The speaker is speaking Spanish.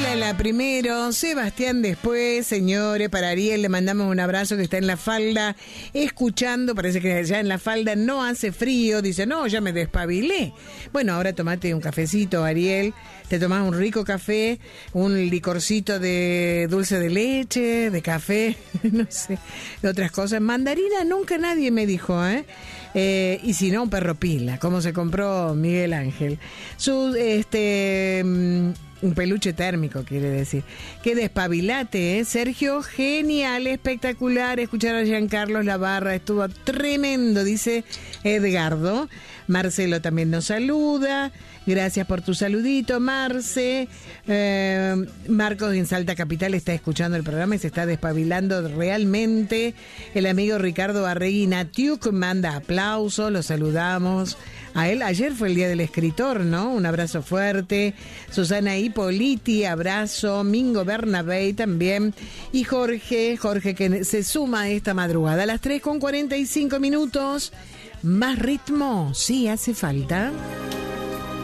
Paula en la primero, Sebastián después, señores, para Ariel le mandamos un abrazo que está en la falda escuchando, parece que ya en la falda no hace frío, dice, no, ya me despabilé. Bueno, ahora tomate un cafecito, Ariel, te tomás un rico café, un licorcito de dulce de leche, de café, no sé, de otras cosas. Mandarina nunca nadie me dijo, y si no, un perro pila, como se compró Miguel Ángel. Un peluche térmico, quiere decir. Qué despabilate, Sergio, genial, espectacular. Escuchar a Giancarlo Labarra estuvo tremendo, dice Edgardo. Marcelo también nos saluda. Gracias por tu saludito, Marce. Marcos en Salta Capital está escuchando el programa y se está despabilando realmente. El amigo Ricardo Arregui Natiuk manda aplausos, lo saludamos a él. Ayer fue el día del escritor, ¿no? Un abrazo fuerte. Susana Hipoliti, abrazo. Mingo Bernabé también. Y Jorge que se suma a esta madrugada. A las 3:45. Más ritmo, sí hace falta.